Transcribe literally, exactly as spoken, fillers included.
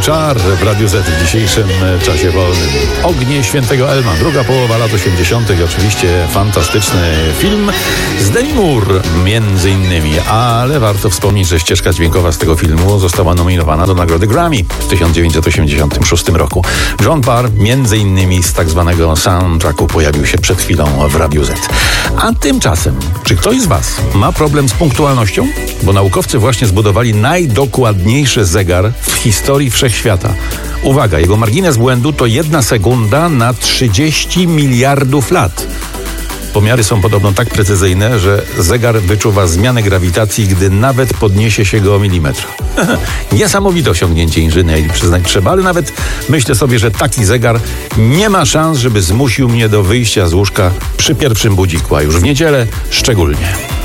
Czar w Radiu Z w dzisiejszym czasie wolnym. Ognie Świętego Elma, druga połowa lat osiemdziesiątych. Oczywiście fantastyczny film z Demi Moore między innymi, ale warto wspomnieć, że ścieżka dźwiękowa z tego filmu została nominowana do nagrody Grammy w tysiąc dziewięćset osiemdziesiątym szóstym roku. John Parr między innymi z tak zwanego soundtracku pojawił się przed chwilą w Radiu Z. A tymczasem, czy ktoś z Was ma problem z punktualnością? Bo naukowcy właśnie zbudowali najdokładniejszy zegar w historii wszechświata. Uwaga, jego margines błędu to jedna sekunda na trzydzieści miliardów lat. Pomiary są podobno tak precyzyjne, że zegar wyczuwa zmianę grawitacji, gdy nawet podniesie się go o milimetr. Niesamowite osiągnięcie inżynierii, przyznać trzeba, ale nawet myślę sobie, że taki zegar nie ma szans, żeby zmusił mnie do wyjścia z łóżka przy pierwszym budziku, a już w niedzielę szczególnie.